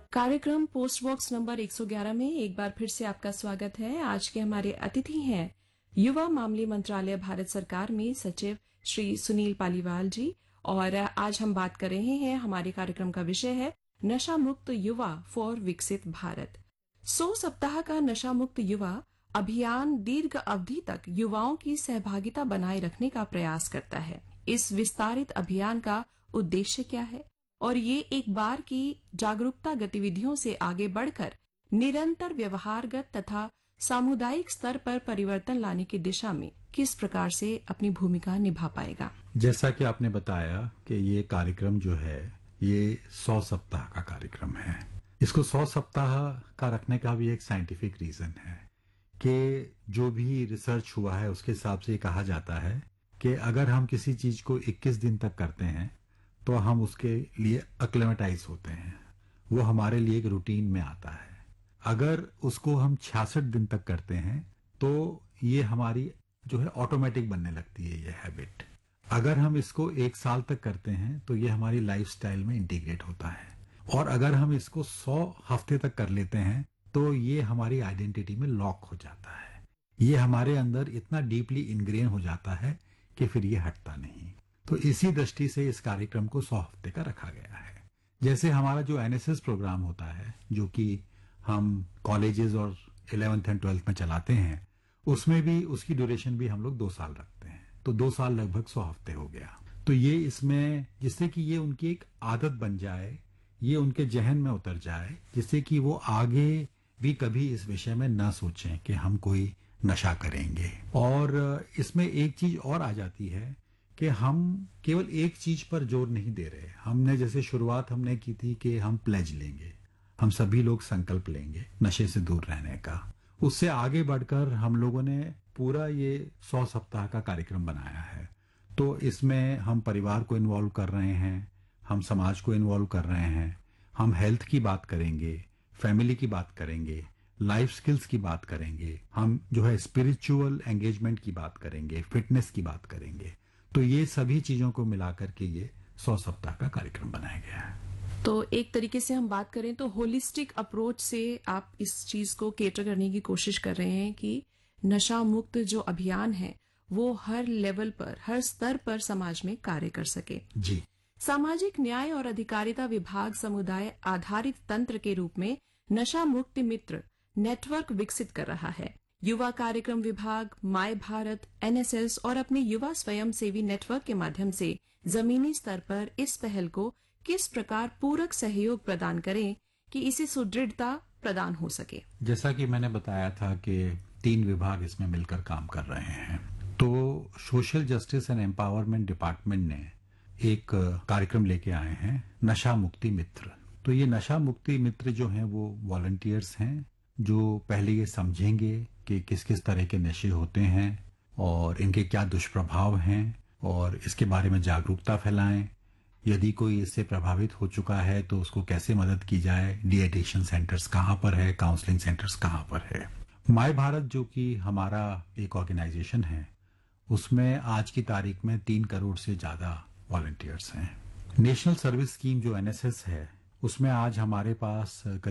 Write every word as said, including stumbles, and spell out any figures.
कार्यक्रम post box number एक सौ ग्यारह में एक बार फिर से आपका स्वागत है। आज के हमारे अतिथि हैं युवा मामले मंत्रालय भारत सरकार में सचिव श्री सुनील पालीवाल जी, और आज हम बात कर रहे हैं, हमारे कार्यक्रम का विषय है नशा मुक्त युवा फॉर विकसित भारत। सौ सप्ताह का नशा मुक्त युवा अभियान दीर्घ अवधि तक युवाओं की सहभागिता बनाए रखने का प्रयास करता है। इस विस्तारित अभियान का उद्देश्य क्या है और ये एक बार की जागरूकता गतिविधियों से आगे बढ़कर निरंतर व्यवहारगत तथा सामुदायिक स्तर पर परिवर्तन लाने की दिशा में किस प्रकार से अपनी भूमिका निभा पाएगा। जैसा कि आपने बताया कि ये कार्यक्रम जो है ये सौ सप्ताह का कार्यक्रम है। इसको सौ सप्ताह का रखने का भी एक साइंटिफिक रीजन है कि जो भी रिसर्च हुआ है उसके हिसाब से कहा जाता है कि अगर हम किसी चीज को इक्कीस दिन तक करते हैं तो हम उसके लिए अक्लेमेटाइज होते हैं, वो हमारे लिए एक रूटीन में आता है। अगर उसको हम छियासठ दिन तक करते हैं तो ये हमारी जो है ऑटोमेटिक बनने लगती है ये हैबिट। अगर हम इसको एक साल तक करते हैं तो ये हमारी लाइफस्टाइल में इंटीग्रेट होता है, और अगर हम इसको सौ हफ्ते तक कर लेते हैं तो ये हमारी आइडेंटिटी में लॉक हो जाता है। ये हमारे अंदर इतना डीपली इनग्रेन हो जाता है कि फिर ये हटता नहीं। तो इसी दृष्टि से इस कार्यक्रम को सौ हफ्ते का रखा गया है। जैसे हमारा जो एनएसएस प्रोग्राम होता है जो कि हम कॉलेजेस और इलेवेंथ एंड ट्वेल्थ में चलाते हैं, उसमें भी उसकी ड्यूरेशन भी हम लोग दो साल रखते हैं, तो दो साल लगभग सौ हफ्ते हो गया। तो ये इसमें जिससे कि ये उनकी एक आदत बन जाए, ये उनके जहन में उतर जाए, जिससे कि वो आगे भी कभी इस विषय में न सोचें कि हम कोई नशा करेंगे। और इसमें एक चीज और आ जाती है कि हम केवल एक चीज पर जोर नहीं दे रहे। हमने जैसे शुरुआत हमने की थी कि हम प्लेज लेंगे, हम सभी लोग संकल्प लेंगे नशे से दूर रहने का। उससे आगे बढ़कर हम लोगों ने पूरा ये सौ सप्ताह का कार्यक्रम बनाया है। तो इसमें हम परिवार को इन्वॉल्व कर रहे हैं, हम समाज को इन्वॉल्व कर रहे हैं, हम हेल्थ की बात करेंगे, फैमिली की बात करेंगे, लाइफ स्किल्स की बात करेंगे, हम जो है स्पिरिचुअल एंगेजमेंट की बात करेंगे, फिटनेस की बात करेंगे। तो ये सभी चीजों को मिलाकर के ये सौ सप्ताह का कार्यक्रम बनाया गया है। तो एक तरीके से हम बात करें तो होलिस्टिक अप्रोच से आप इस चीज को केटर करने की कोशिश कर रहे हैं कि नशा मुक्त जो अभियान है वो हर लेवल पर, हर स्तर पर समाज में कार्य कर सके। जी। सामाजिक न्याय और अधिकारिता विभाग समुदाय आधारित तंत्र के रूप में नशा मुक्ति मित्र नेटवर्क विकसित कर रहा है। युवा कार्यक्रम विभाग, माय भारत, एनएसएस और अपने युवा स्वयंसेवी नेटवर्क के माध्यम से जमीनी स्तर पर इस पहल को किस प्रकार पूरक सहयोग प्रदान करें कि इसे सुदृढ़ता प्रदान हो सके। जैसा कि मैंने बताया था कि तीन विभाग इसमें मिलकर काम कर रहे हैं। तो social justice and empowerment department ने एक कार्यक्रम लेके आए हैं, नशा मुक्ति मित्र। तो ये नशा मुक्ति मित्र जो हैं वो वॉलंटियर्स हैं जो पहले ये समझेंगे कि किस किस तरह के नशे होते हैं और इनके क्या दुष्प्रभाव हैं, और इसके बारे में जागरूकता फैलाएं। यदि कोई इससे प्रभावित हो चुका है तो उसको कैसे मदद की जाए, डी एडिक्शन सेंटर्स कहाँ पर है, काउंसलिंग सेंटर्स कहाँ पर है। माय भारत जो कि हमारा एक ऑर्गेनाइजेशन है, उसमें आज की तारीख में तीन करोड़ से ज्यादा वॉलंटियर्स हैं। नेशनल सर्विस स्कीम जो एनएसएस है, उसमें आज हमारे पास